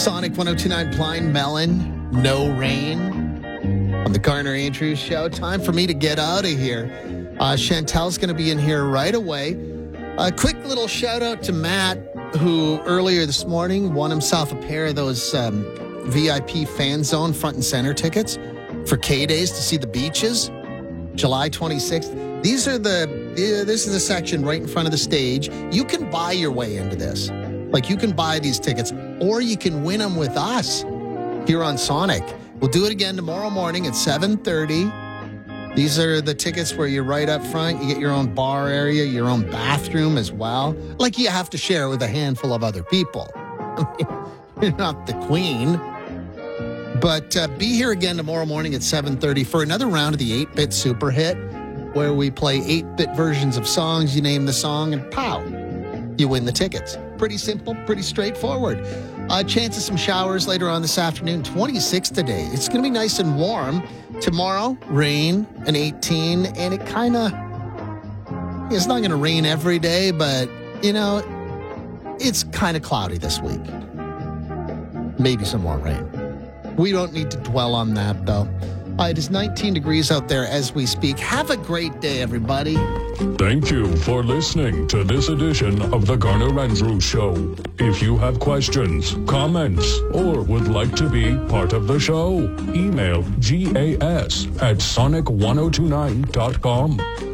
Sonic 102.9 Blind Melon, No Rain on the Garner Andrews Show. Time for me to get out of here. Chantel's going to be in here right away. A quick little shout out to Matt, who earlier this morning won himself a pair of those VIP Fan Zone front and center tickets for K-Days to see the beaches, July 26th. This is the section right in front of the stage. You can buy your way into this. Like, you can buy these tickets, or you can win them with us here on Sonic. We'll do it again tomorrow morning at 7:30. These are the tickets where you're right up front. You get your own bar area, your own bathroom as well. Like, you have to share with a handful of other people. I mean, you're not the queen. But be here again tomorrow morning at 7:30 for another round of the 8-Bit Super Hit, where we play 8-bit versions of songs. You name the song, and pow, you win the tickets. Pretty simple, pretty straightforward. Chance of some showers later on this afternoon. 26 today. It's going to be nice and warm. Tomorrow, rain, an 18, and it kind of, it's not going to rain every day, but, you know, it's kind of cloudy this week. Maybe some more rain. We don't need to dwell on that, though. It is 19 degrees out there as we speak. Have a great day, everybody. Thank you for listening to this edition of the Garner Andrews Show. If you have questions, comments, or would like to be part of the show, email gas@sonic1029.com.